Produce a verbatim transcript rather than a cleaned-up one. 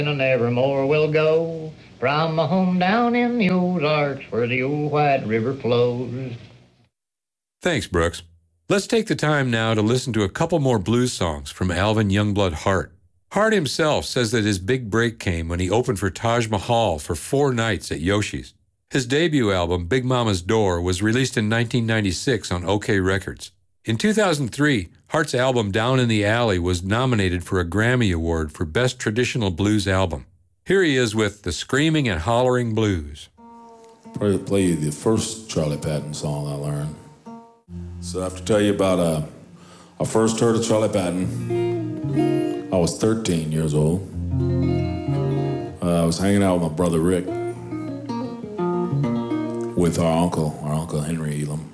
and evermore will go from my home down in the Ozarks where the old White River flows. Thanks, Brooks. Let's take the time now to listen to a couple more blues songs from Alvin Youngblood Hart. Hart himself says that his big break came when he opened for Taj Mahal for four nights at Yoshi's. His debut album, Big Mama's Door, was released in nineteen ninety-six on OK Records. In two thousand three, Hart's album Down in the Alley was nominated for a Grammy Award for Best Traditional Blues Album. Here he is with The Screaming and Hollering Blues. I'll play you the first Charlie Patton song I learned. So I have to tell you about, uh, I first heard of Charlie Patton. I was thirteen years old. Uh, I was hanging out with my brother Rick, with our uncle, our uncle Henry Elam.